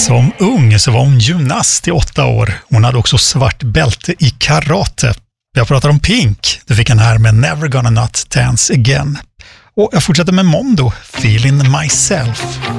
Som ung så var hon gymnast i 8 år. Hon hade också svart bälte i karate. Jag pratar om Pink. Du fick en här med Never Gonna Not Dance Again. Och jag fortsätter med Mondo, Feeling Myself.